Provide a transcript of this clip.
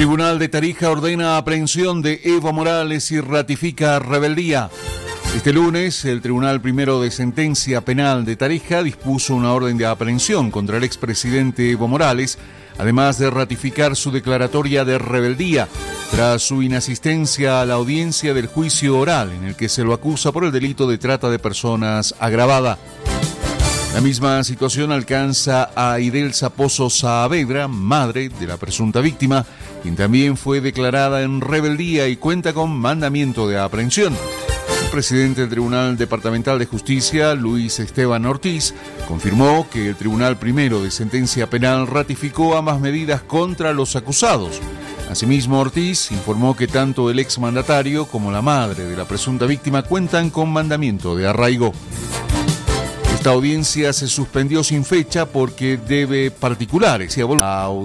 Tribunal de Tarija ordena aprehensión de Evo Morales y ratifica rebeldía. Este lunes, el Tribunal Primero de Sentencia Penal de Tarija dispuso una orden de aprehensión contra el expresidente Evo Morales, además de ratificar su declaratoria de rebeldía tras su inasistencia a la audiencia del juicio oral en el que se lo acusa por el delito de trata de personas agravada. La misma situación alcanza a Idelsa Pozo Saavedra, madre de la presunta víctima, quien también fue declarada en rebeldía y cuenta con mandamiento de aprehensión. El presidente del Tribunal Departamental de Justicia, Luis Esteban Ortiz, confirmó que el Tribunal Primero de Sentencia Penal ratificó ambas medidas contra los acusados. Asimismo, Ortiz informó que tanto el exmandatario como la madre de la presunta víctima cuentan con mandamiento de arraigo. Esta audiencia se suspendió sin fecha porque debe particulares y